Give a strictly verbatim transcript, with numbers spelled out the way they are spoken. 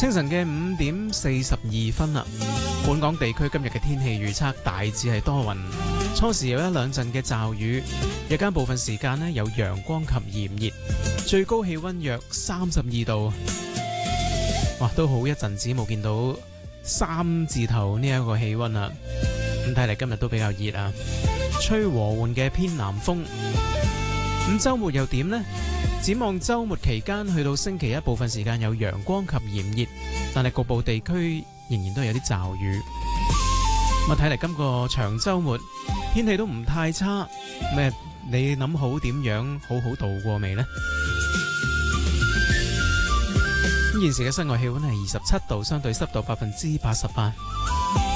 清晨嘅五點四十二分啦。本港地區今日嘅天氣預測大致係多雲，初時有一兩陣嘅驟雨，日間部分時間呢有陽光及炎熱，最高氣溫約三十二度。哇，都好一陣子冇見到三字頭呢一個氣溫啦。咁睇嚟今日都比較熱啊，吹和緩嘅偏南風。咁週末又點呢？展望週末期間去到星期一，部分時間有陽光及炎熱，但係局部地區仍然都有啲驟雨。咁啊，睇嚟今個長週末天氣都唔太差。咩？你諗好點樣好好度過未呢？現時嘅室外氣溫係二十七度，相對濕度百分之八十八。